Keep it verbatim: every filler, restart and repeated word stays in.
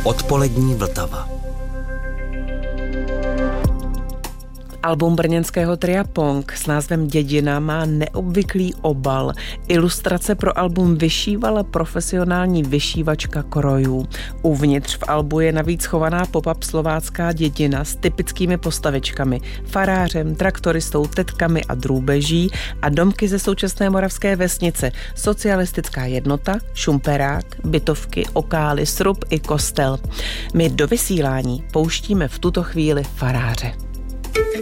Odpolední Vltava. Album brněnského tria Pong s názvem Dědina má neobvyklý obal. Ilustrace pro album vyšívala profesionální vyšívačka krojů. Uvnitř v albu je navíc schovaná pop-up slovácká dědina s typickými postavičkami, farářem, traktoristou, tetkami a drůbeží a domky ze současné moravské vesnice, socialistická jednota, šumperák, bytovky, okály, srub i kostel. My do vysílání pouštíme v tuto chvíli faráře.